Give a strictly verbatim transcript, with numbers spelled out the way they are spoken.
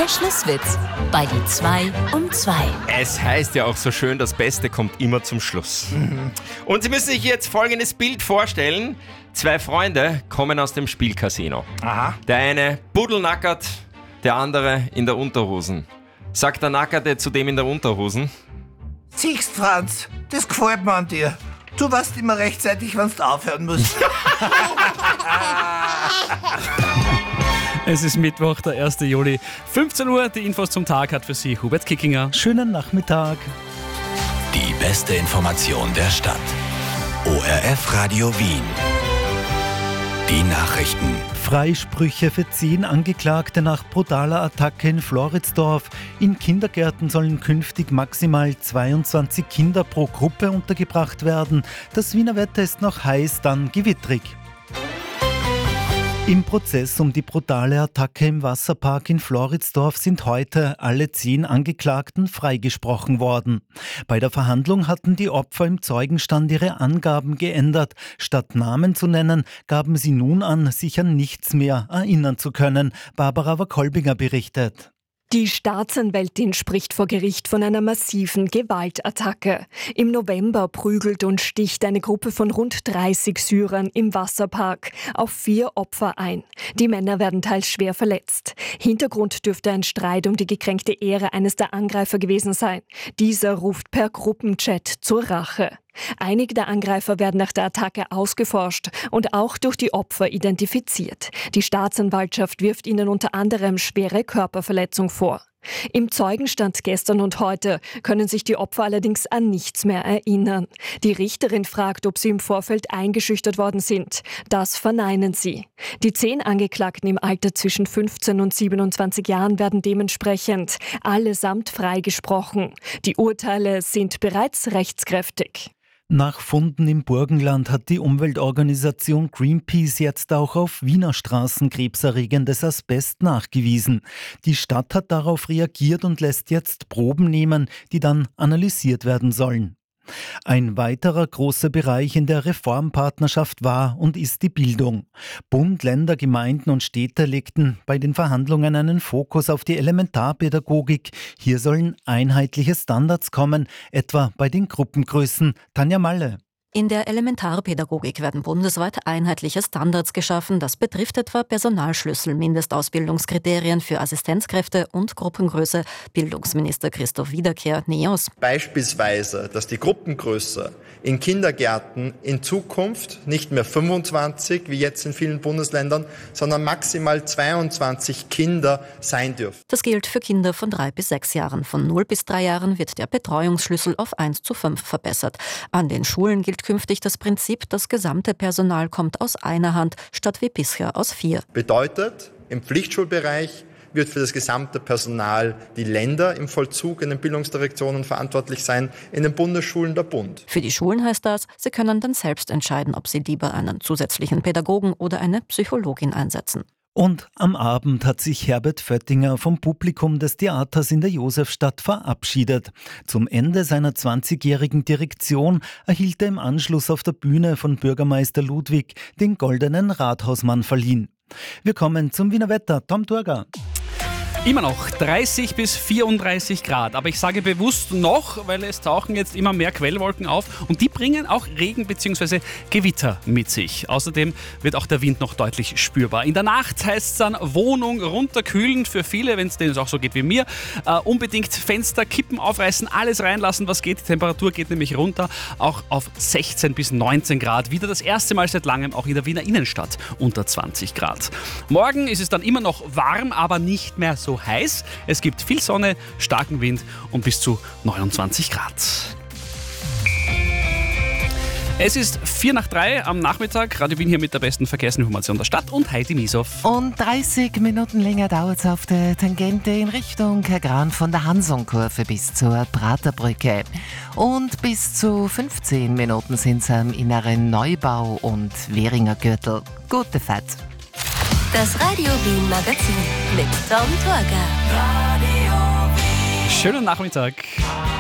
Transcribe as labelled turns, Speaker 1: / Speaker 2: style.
Speaker 1: Der Schlusswitz bei die zwei um zwei.
Speaker 2: Es heißt ja auch so schön, das Beste kommt immer zum Schluss. Mhm. Und Sie müssen sich jetzt folgendes Bild vorstellen. Zwei Freunde kommen aus dem Spielcasino.
Speaker 3: Aha.
Speaker 2: Der eine buddelnackert, der andere in der Unterhosen. Sagt der Nackerte zu dem in der Unterhosen:
Speaker 3: Siehst, Franz, das gefällt mir an dir. Du warst immer rechtzeitig, wenn du aufhören musst.
Speaker 4: Es ist Mittwoch, der ersten Juli, fünfzehn Uhr. Die Infos zum Tag hat für Sie Hubert Kickinger.
Speaker 5: Schönen Nachmittag.
Speaker 6: Die beste Information der Stadt. O R F Radio Wien. Die Nachrichten.
Speaker 5: Freisprüche für zehn Angeklagte nach brutaler Attacke in Floridsdorf. In Kindergärten sollen künftig maximal zweiundzwanzig Kinder pro Gruppe untergebracht werden. Das Wiener Wetter ist noch heiß, dann gewittrig. Im Prozess um die brutale Attacke im Wasserpark in Floridsdorf sind heute alle zehn Angeklagten freigesprochen worden. Bei der Verhandlung hatten die Opfer im Zeugenstand ihre Angaben geändert. Statt Namen zu nennen, gaben sie nun an, sich an nichts mehr erinnern zu können. Barbara Wakolbinger berichtet.
Speaker 7: Die Staatsanwältin spricht vor Gericht von einer massiven Gewaltattacke. Im November prügelt und sticht eine Gruppe von rund dreißig Syrern im Wasserpark auf vier Opfer ein. Die Männer werden teils schwer verletzt. Hintergrund dürfte ein Streit um die gekränkte Ehre eines der Angreifer gewesen sein. Dieser ruft per Gruppenchat zur Rache. Einige der Angreifer werden nach der Attacke ausgeforscht und auch durch die Opfer identifiziert. Die Staatsanwaltschaft wirft ihnen unter anderem schwere Körperverletzung vor. Im Zeugenstand gestern und heute können sich die Opfer allerdings an nichts mehr erinnern. Die Richterin fragt, ob sie im Vorfeld eingeschüchtert worden sind. Das verneinen sie. Die zehn Angeklagten im Alter zwischen fünfzehn und siebenundzwanzig Jahren werden dementsprechend allesamt freigesprochen. Die Urteile sind bereits rechtskräftig.
Speaker 5: Nach Funden im Burgenland hat die Umweltorganisation Greenpeace jetzt auch auf Wiener Straßen krebserregendes Asbest nachgewiesen. Die Stadt hat darauf reagiert und lässt jetzt Proben nehmen, die dann analysiert werden sollen. Ein weiterer großer Bereich in der Reformpartnerschaft war und ist die Bildung. Bund, Länder, Gemeinden und Städte legten bei den Verhandlungen einen Fokus auf die Elementarpädagogik. Hier sollen einheitliche Standards kommen, etwa bei den Gruppengrößen. Tanja Malle.
Speaker 8: In der Elementarpädagogik werden bundesweit einheitliche Standards geschaffen. Das betrifft etwa Personalschlüssel, Mindestausbildungskriterien für Assistenzkräfte und Gruppengröße. Bildungsminister Christoph Wiederkehr Neos.
Speaker 9: Beispielsweise, dass die Gruppengröße in Kindergärten in Zukunft nicht mehr fünfundzwanzig, wie jetzt in vielen Bundesländern, sondern maximal zweiundzwanzig Kinder sein dürfen.
Speaker 8: Das gilt für Kinder von drei bis sechs Jahren. Von null bis drei Jahren wird der Betreuungsschlüssel auf eins zu fünf verbessert. An den Schulen gilt künftig das Prinzip, das gesamte Personal kommt aus einer Hand, statt wie bisher aus vier.
Speaker 9: Bedeutet, im Pflichtschulbereich wird für das gesamte Personal die Länder im Vollzug in den Bildungsdirektionen verantwortlich sein, in den Bundesschulen der Bund.
Speaker 8: Für die Schulen heißt das, sie können dann selbst entscheiden, ob sie lieber einen zusätzlichen Pädagogen oder eine Psychologin einsetzen.
Speaker 5: Und am Abend hat sich Herbert Föttinger vom Publikum des Theaters in der Josefstadt verabschiedet. Zum Ende seiner zwanzigjährigen Direktion erhielt er im Anschluss auf der Bühne von Bürgermeister Ludwig den Goldenen Rathausmann verliehen. Wir kommen zum Wiener Wetter. Tom Turger.
Speaker 4: Immer noch dreißig bis vierunddreißig Grad, aber ich sage bewusst noch, weil es tauchen jetzt immer mehr Quellwolken auf und die bringen auch Regen bzw. Gewitter mit sich. Außerdem wird auch der Wind noch deutlich spürbar. In der Nacht heißt es dann Wohnung runterkühlen für viele, wenn es denen auch so geht wie mir. Äh, unbedingt Fenster kippen, aufreißen, alles reinlassen, was geht. Die Temperatur geht nämlich runter, auch auf sechzehn bis neunzehn Grad. Wieder das erste Mal seit langem auch in der Wiener Innenstadt unter zwanzig Grad. Morgen ist es dann immer noch warm, aber nicht mehr so heiß. Es gibt viel Sonne, starken Wind und bis zu neunundzwanzig Grad. Es ist vier nach drei am Nachmittag. Radio Wien hier mit der besten Verkehrsinformation der Stadt und Heidi Miesow.
Speaker 10: Und dreißig Minuten länger dauert es auf der Tangente in Richtung Kergran von der Hansonkurve bis zur Praterbrücke. Und bis zu fünfzehn Minuten sind es am inneren Neubau und Währinger Gürtel. Gute Fahrt.
Speaker 1: Das Radio Wien Magazin mit Tom Turger.
Speaker 4: Schönen Nachmittag.